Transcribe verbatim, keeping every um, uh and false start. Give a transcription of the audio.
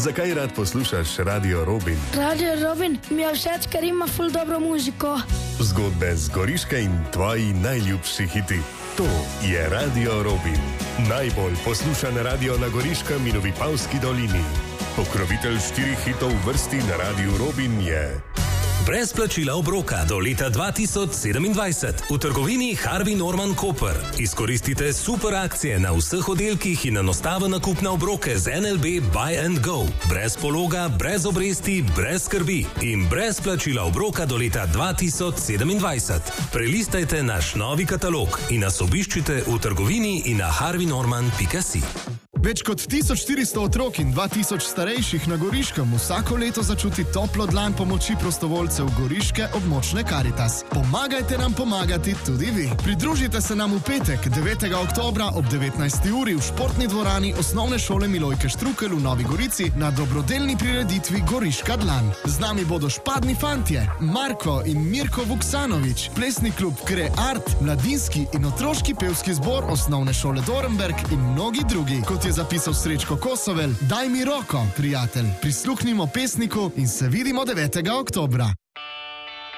Zakaj rad poslušaš Radio Robin? Radio Robin mi je všeč, ker ima ful dobro muziko. Zgodbe z Goriške in tvoji najljubši hiti. To je Radio Robin. Najbolj poslušan radio na Goriškem in v Vipavski dolini. Pokrovitelj štirih hitov v vrsti na Radiu Robin je... Brez plačila obroka do leta dva tisoč sedemindvajset v trgovini Harvey Norman Koper. Izkoristite super akcije na vseh oddelkih in enostaven nakup na obroke z N L B Buy and Go. Brez pologa, brez obresti, brez skrbi in brez plačila obroka do leta dva tisoč sedemindvajset. Prelistajte naš novi katalog in nas obiščite v trgovini in na harvey norman pika si. Več kot tisoč štiristo otrok in dva tisoč starejših na Goriškem vsako leto začuti toplo dlan pomoči prostovoljcev Goriške območne Karitas. Pomagajte nam pomagati tudi vi. Pridružite se nam v petek, devetega oktobra ob devetnajsti uri v športni dvorani Osnovne šole Milojke Štrukelj v Novi Gorici na dobrodelni prireditvi Goriška dlan. Z nami bodo špadni fantje, Marko in Mirko Vuksanovič, plesni klub Kre Art, mladinski in otroški pevski zbor Osnovne šole Dorenberg in mnogi drugi. Kot je zapisal Srečko Kosovel, daj mi roko, prijatelj, prisluhnimo pesniku in se vidimo devetega oktobra.